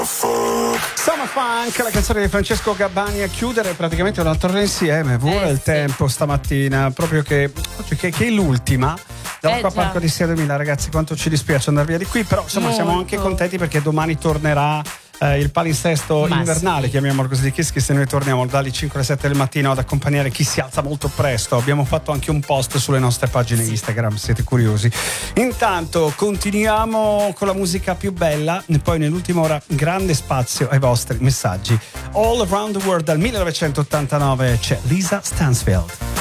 Summer Funk, la canzone di Francesco Gabbani a chiudere praticamente una tornata insieme. Vuole il tempo stamattina, proprio che è l'ultima. Dall'Acqua Parco di Sia 2000, ragazzi, quanto ci dispiace andare via di qui, però insomma siamo anche contenti perché domani tornerà il palinsesto invernale, chiamiamolo così, di Kiss Kiss, e noi torniamo dalle 5 alle 7 del mattino ad accompagnare chi si alza molto presto. Abbiamo fatto anche un post sulle nostre pagine Instagram, siete curiosi. Intanto continuiamo con la musica più bella e poi nell'ultima ora grande spazio ai vostri messaggi. All Around the World dal 1989 c'è Lisa Stansfield.